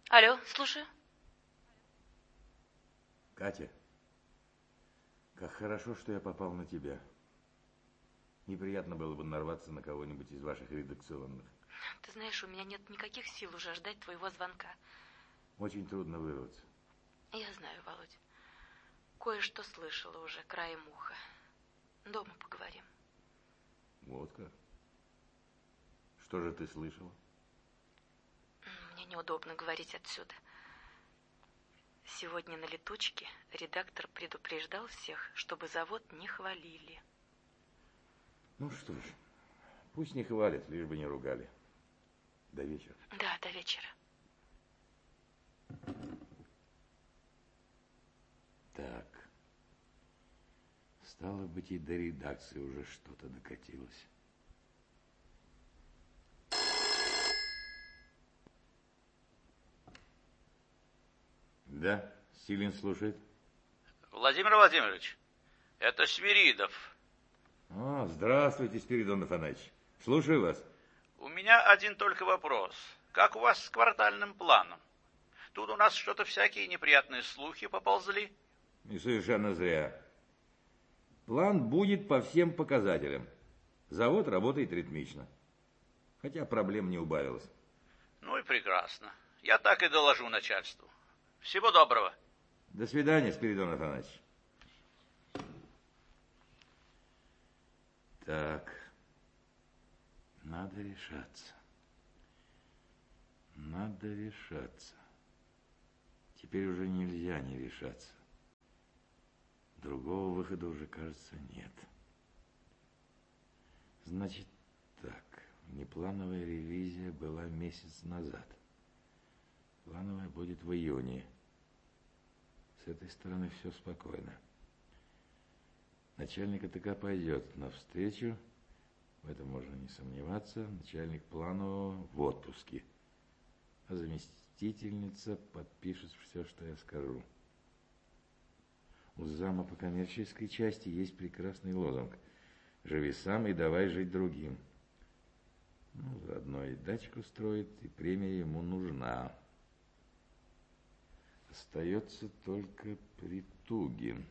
Алло, слушаю. Катя, как хорошо, что я попал на тебя. Неприятно было бы нарваться на кого-нибудь из ваших редакционных. Ты знаешь, у меня нет никаких сил уже ждать твоего звонка. Очень трудно вырваться. Я знаю, Володь. Кое-что слышала уже краем уха. Дома поговорим. Вот как? Что же ты слышала? Мне неудобно говорить отсюда. Сегодня на летучке редактор предупреждал всех, чтобы завод не хвалили. Ну что ж, пусть не хвалят, лишь бы не ругали. До вечера. Да, до вечера. Так. Стало быть, и до редакции уже что-то докатилось. Да, Силин слушает. Владимир Владимирович, это Свиридов. Здравствуйте, Спиридон Афанасьевич. Слушаю вас. У меня один только вопрос. Как у вас с квартальным планом? Тут у нас что-то всякие неприятные слухи поползли. И совершенно зря. План будет по всем показателям. Завод работает ритмично. Хотя проблем не убавилось. Ну и прекрасно. Я так и доложу начальству. Всего доброго. До свидания, Спиридон Афанасьевич. Так, надо решаться. Надо решаться. Теперь уже нельзя не решаться. Другого выхода уже, кажется, нет. Значит так, внеплановая ревизия была месяц назад. Плановая будет в июне. С этой стороны все спокойно. Начальник АТК пойдет навстречу, в этом можно не сомневаться. Начальник планового в отпуске, а заместительница подпишет все, что я скажу. У зама по коммерческой части есть прекрасный лозунг: «Живи сам и давай жить другим». Ну, заодно и дачку строит, и премия ему нужна. Остается только Притугин.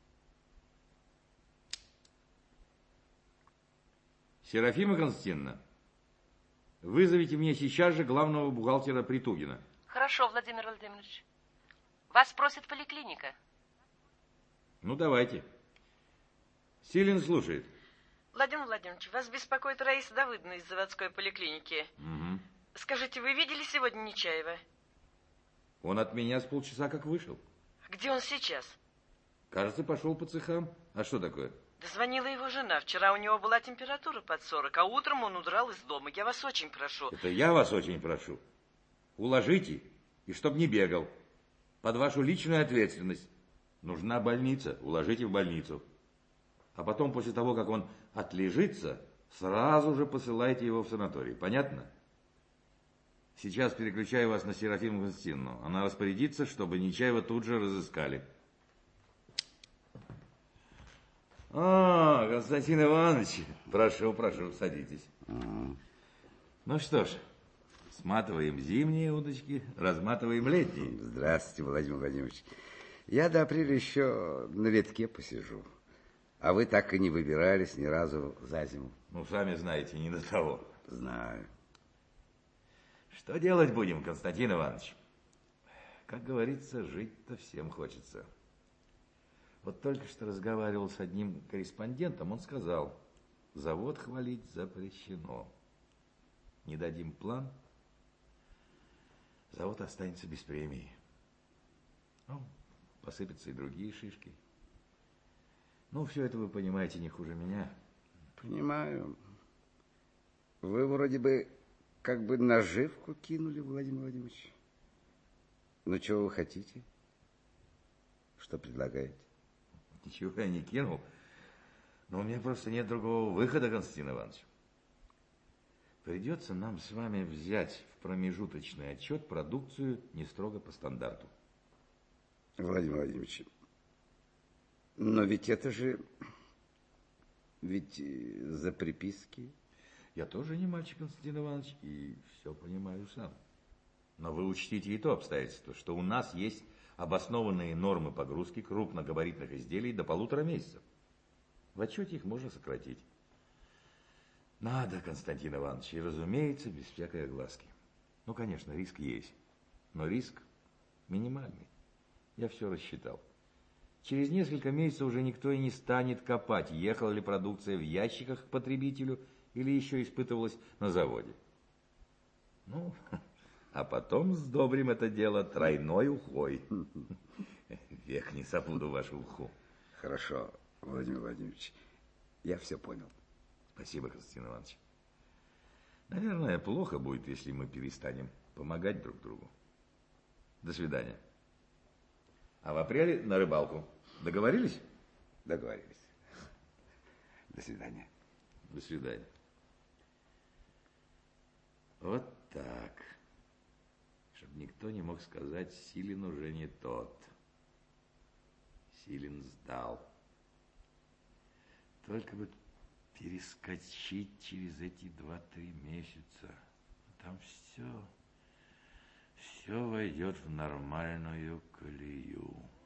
Серафима Константиновна, вызовите мне сейчас же главного бухгалтера Притугина. Хорошо, Владимир Владимирович. Вас просит поликлиника. Ну, давайте. Силин слушает. Владимир Владимирович, вас беспокоит Раиса Давыдовна из заводской поликлиники. Угу. Скажите, вы видели сегодня Нечаева? Он от меня с полчаса как вышел. Где он сейчас? Кажется, пошел по цехам. А что такое? Дозвонила его жена. Вчера у него была температура под 40, а утром он удрал из дома. Я вас очень прошу. Это я вас очень прошу. Уложите, и чтоб не бегал. Под вашу личную ответственность. Нужна больница, уложите в больницу. А потом, после того, как он отлежится, сразу же посылайте его в санаторий. Понятно? Сейчас переключаю вас на Серафиму Константиновну. Она распорядится, чтобы Нечаева тут же разыскали. Константин Иванович, прошу, садитесь. Ну что ж, сматываем зимние удочки, разматываем летние. Здравствуйте, Владимир Владимирович. Я до апреля еще на ветке посижу. А вы так и не выбирались ни разу за зиму. Ну, сами знаете, не до того. Знаю. Что делать будем, Константин Иванович? Как говорится, жить-то всем хочется. Вот только что разговаривал с одним корреспондентом, он сказал: завод хвалить запрещено. Не дадим план, завод останется без премии. Ну, посыпятся и другие шишки. Ну, все это вы понимаете не хуже меня. Понимаю. Вы вроде бы как бы наживку кинули, Владимир Владимирович. Ну, чего вы хотите? Что предлагаете? Ничего я не кинул. Но у меня просто нет другого выхода, Константин Иванович. Придется нам с вами взять в промежуточный отчет продукцию не строго по стандарту. Владимир Владимирович, но ведь это же... Ведь за приписки... Я тоже не мальчик, Константин Иванович, и все понимаю сам. Но вы учтите и то обстоятельство, что у нас есть обоснованные нормы погрузки крупногабаритных изделий до 1,5 месяца. В отчете их можно сократить. Надо, Константин Иванович, и, разумеется, без всякой огласки. Ну, конечно, риск есть, но риск минимальный. Я все рассчитал. Через несколько месяцев уже никто и не станет копать, ехала ли продукция в ящиках к потребителю или еще испытывалась на заводе. Ну, а потом сдобрим это дело тройной ухой. Век не забуду вашу уху. Хорошо, Владимир Владимирович, я все понял. Спасибо, Константин Иванович. Наверное, плохо будет, если мы перестанем помогать друг другу. До свидания. А в апреле на рыбалку. Договорились? Договорились. До свидания. До свидания. Вот так. Чтобы никто не мог сказать, Силин уже не тот. Силин сдал. Только бы перескочить через эти 2-3 месяца. Там все войдет в нормальную колею.